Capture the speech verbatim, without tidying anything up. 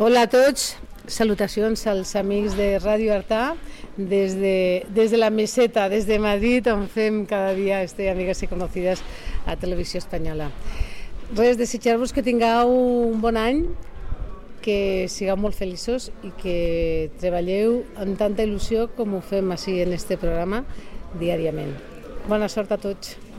Hola a tots, salutacions als amics de Ràdio Artà des de, des de la meseta, des de Madrid, on fem cada dia este Amigues i Conocides a Televisió Espanyola. Res, desitjar-vos que tingueu un bon any, que sigueu molt feliços i que treballeu amb tanta il·lusió com ho fem així en este programa diàriament. Bona sort a tots.